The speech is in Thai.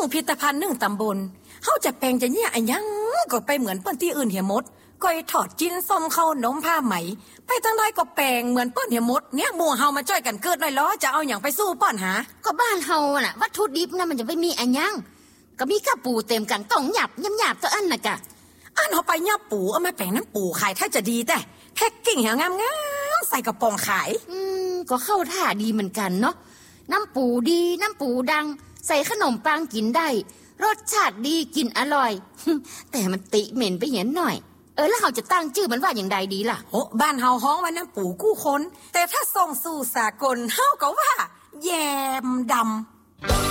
พิพิธภัณฑ์1ตำบลเฮาจะแปลงจะเนี่ยอันยังก็ไปเหมือนเปิ้นที่อื่นเหียหมดก้อยทอดจิ้นส้มข้าวนมผ้าไหมไปทางใดก็แปลงเหมือนเปิ้นเหียหมดเนี่ยหมู่เฮามาจ้อยกันเกิดหน่อยล้อจะเอาหยังไปสู้ป้อนหาก็บ้านเฮาน่ะวัตถุดิบน่ะมันจะไปมีอันยังก็มีข้าวปูเต็มกันต้องหยับตัวอันน่ะกะอันเฮาไปยับปูเอามาแปลงน้ำปูขายถ้าจะดีแต่แพ็คกิ้งเหี่ยงามๆใส่กระป๋องขายก็เข้าท่าดีเหมือนกันเนาะน้ำปูดีน้ำปูดังใส่ขนมปังกินได้รสชาติดีกินอร่อย แต่มันติเหม็นไปเห็นหน่อยแล้วเราจะตั้งชื่อมันว่าอย่างใดดีล่ะโอ้บ้านเฮาฮ้องว่าน้ำปูกู้คนแต่ถ้าส่งสู่สากลเฮาก็ว่าแยมดำ